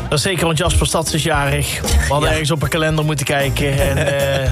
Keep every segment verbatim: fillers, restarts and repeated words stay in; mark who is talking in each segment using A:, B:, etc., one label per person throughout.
A: Dat is zeker, want Jasper Stads is jarig. We hadden ja. ergens op een kalender moeten kijken. En, uh...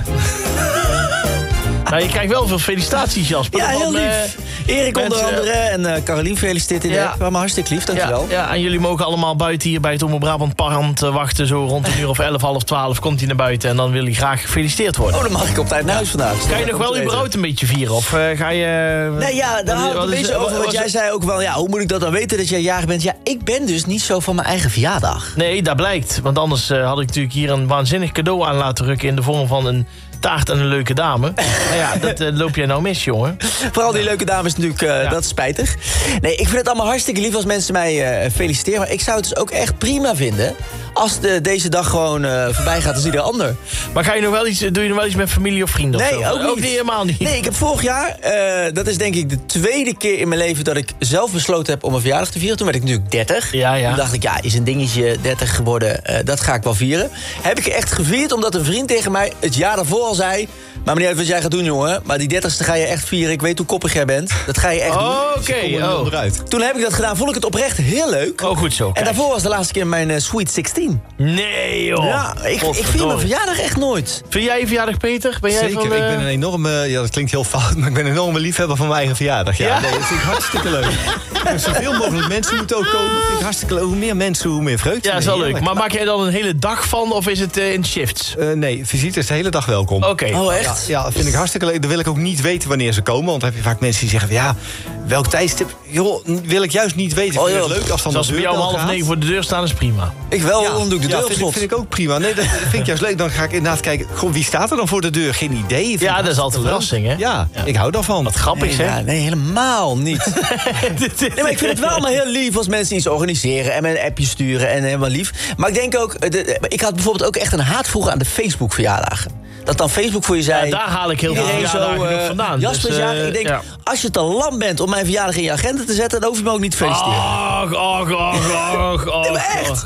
A: nou, je krijgt wel veel felicitaties, Jasper.
B: Ja, heel
A: van,
B: lief. Uh, Erik onder
A: mensen,
B: andere en uh, Carolien feliciteert in ja. de app. Maar hartstikke lief, dankjewel.
A: Ja, ja, en jullie mogen allemaal buiten hier bij het Omroep Brabant Parkland uh, wachten. Zo rond een uur of elf, half twaalf komt hij naar buiten. En dan wil hij graag gefeliciteerd worden.
B: Oh, dan mag ik op tijd naar huis vandaag.
A: Ga je nog wel überhaupt een beetje vieren? Of uh, ga je...
B: Nee, ja, daar hou ik een beetje over. Wat jij zei ook wel, ja, hoe moet ik dat dan weten dat jij jarig bent? Ja, ik ben dus niet zo van mijn eigen verjaardag.
A: Nee, dat blijkt. Want anders uh, had ik natuurlijk hier een waanzinnig cadeau aan laten rukken in de vorm van een taart en een leuke dame. Nou ja, dat uh, loop jij nou mis, jongen.
B: Vooral die leuke dames natuurlijk, uh, ja. dat is spijtig. Nee, ik vind het allemaal hartstikke lief als mensen mij uh, feliciteren. Maar ik zou het dus ook echt prima vinden als de, deze dag gewoon uh, voorbij gaat als ieder ander.
A: Maar ga je nog wel iets, doe je nog wel iets met familie of vrienden?
B: Nee,
A: of zo?
B: ook niet.
A: Ook niet helemaal niet.
B: Nee, ik heb vorig jaar, uh, dat is denk ik de tweede keer in mijn leven dat ik zelf besloten heb om een verjaardag te vieren. Toen werd ik natuurlijk dertig.
A: Ja, ja.
B: Toen dacht ik, ja, is een dingetje dertig geworden, uh, dat ga ik wel vieren. Heb ik echt gevierd omdat een vriend tegen mij het jaar daarvoor al zei: maar meneer, wat jij gaat doen, jongen, maar die dertigste ga je echt vieren. Ik weet hoe koppig jij bent. Dat ga je echt
A: oh,
B: doen.
A: Oké, okay. oh.
B: Toen heb ik dat gedaan, vond ik het oprecht heel leuk.
A: Oh, goed zo. Kijk.
B: En daarvoor was de laatste keer mijn uh, Sweet zestien.
A: Nee, joh.
B: Ja, ik, ik vier mijn verjaardag echt nooit.
A: Vind jij je verjaardag, Peter? Ben jij
C: Zeker,
A: van, uh...
C: ik ben een enorme, ja, dat klinkt heel fout, maar ik ben een enorme liefhebber van mijn eigen verjaardag. Ja, ja? Nee, dat vind ik hartstikke leuk. En zoveel mogelijk mensen moeten ook komen. Dat vind ik hartstikke leuk. Hoe meer mensen, hoe meer vreugde.
A: Ja, dat is wel leuk. Maar maak jij dan een hele dag van of is het uh, in shifts?
C: Uh, nee, visite is de hele dag welkom.
A: Oké. Okay.
B: Oh, echt?
C: Ja, ja, dat vind ik hartstikke leuk. Dan wil ik ook niet weten wanneer ze komen. Want dan heb je vaak mensen die zeggen, ja, welk tijdstip? Joh, wil ik juist niet weten.
B: Oh,
C: vind ik het leuk als dan
A: Zoals
C: de
A: bij
C: deur
A: jou om half
C: gaat.
A: negen voor de deur staan is prima.
B: Ik wel,
C: ja,
B: dan doe ik de
C: ja,
B: deur op
C: vind,
B: slot.
C: vind ik ook prima. Nee, dat vind ik juist leuk. Dan ga ik inderdaad kijken, goh, wie staat er dan voor de deur? Geen idee. Vind
A: ja, dat is altijd een verrassing, hè?
C: Ja, ja, ik hou daarvan.
A: Wat grappig,
B: nee,
A: hè?
B: Ja, nee, helemaal niet. Nee, maar ik vind het wel allemaal heel lief als mensen iets organiseren en me een appje sturen en helemaal lief. Maar ik denk ook, de, ik had bijvoorbeeld ook echt een haat vroeger aan de Facebook-verjaardagen. Dat dan Facebook voor je zei.
A: Ja, daar haal ik heel veel verjaardagen uh, vandaan.
B: Jasper,
A: dus, uh,
B: ja, ik denk, ja. als je te lam bent om mijn verjaardag in je agenda te zetten, dan hoef je me ook niet te feliciteren.
A: Och, och, och, och, och.
B: Nee, maar echt.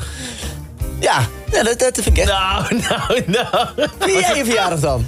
B: Ja, ja dat, dat vind ik echt.
A: Nou, nou, nou.
B: Vind jij je verjaardag dan?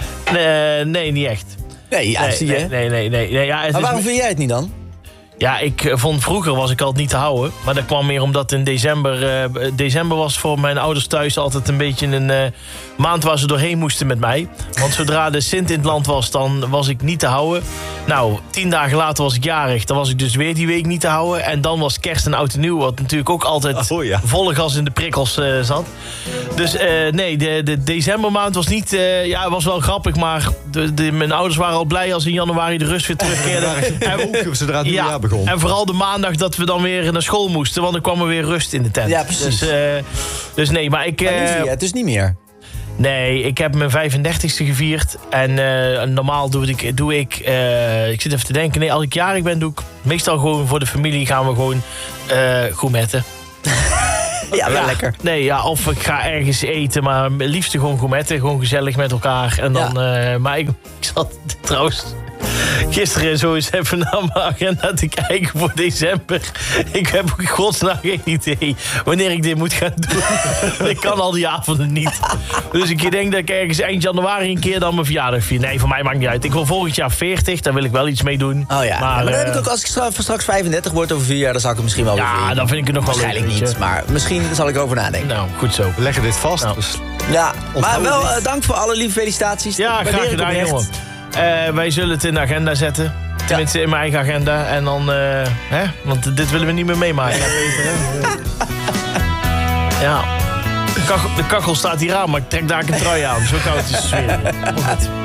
A: Nee, nee, niet echt.
B: Nee, ja,
A: nee,
B: zie je.
A: Nee, nee, nee. nee, nee ja, het
B: maar
A: is
B: waarom vind jij het niet dan?
A: Ja, ik vond vroeger was ik altijd niet te houden. Maar dat kwam meer omdat in december... Uh, december was voor mijn ouders thuis altijd een beetje een uh, maand waar ze doorheen moesten met mij. Want zodra de Sint in het land was, dan was ik niet te houden. Nou, tien dagen later was ik jarig. Dan was ik dus weer die week niet te houden. En dan was kerst en oud en nieuw, wat natuurlijk ook altijd
C: oh, ja.
A: volle gas in de prikkels uh, zat. Dus uh, nee, de, de decembermaand was niet... Uh, ja, was wel grappig, maar de, de, mijn ouders waren al blij als in januari de rust weer terugkeerde.
C: En ook zodra het nieuwjaar begon.
A: En vooral de maandag dat we dan weer naar school moesten, want dan kwam er weer rust in de tent.
B: Ja, precies.
A: Dus, uh, dus nee, maar ik... Uh,
B: maar nu zie je het dus niet meer.
A: Nee, ik heb mijn vijfendertigste gevierd. En uh, normaal doe ik... Doe ik, uh, ik zit even te denken, nee, als ik jarig ben, doe ik meestal gewoon voor de familie gaan we gewoon uh, gourmetten.
B: Ja, wel ja, lekker.
A: Nee, ja, of ik ga ergens eten, maar het liefst gewoon gourmetten. Gewoon gezellig met elkaar. En dan, ja. uh, maar ik, ik zat trouwens gisteren zo eens even naar mijn agenda te kijken voor december. Ik heb ook godsnaam geen idee wanneer ik dit moet gaan doen. Ik kan al die avonden niet. Dus ik denk dat ik ergens eind januari een keer dan mijn verjaardag vier. Nee, voor mij maakt niet uit. Ik wil volgend jaar veertig, daar wil ik wel iets mee doen.
B: Oh ja,
A: maar,
B: maar dan
A: uh,
B: heb ik ook, als ik straks vijfendertig word over vier jaar, dan zal ik het misschien wel weer
A: ja,
B: vieren.
A: dan vind ik het nog wel leuk.
B: Waarschijnlijk niet, maar misschien zal ik erover nadenken.
A: Nou, goed zo.
C: We leggen dit vast.
A: Nou.
C: Dus
B: ja, maar wel uh, dank voor alle lieve felicitaties.
A: Ja, graag gedaan, jongen. Uh, wij zullen het in de agenda zetten. Tenminste, in mijn eigen agenda. En dan, uh, hè? Want dit willen we niet meer meemaken. Ja, Peter, hè? Ja. De kachel, de kachel staat hier aan, maar ik trek daar een trui aan. Zo koud is het sfeer.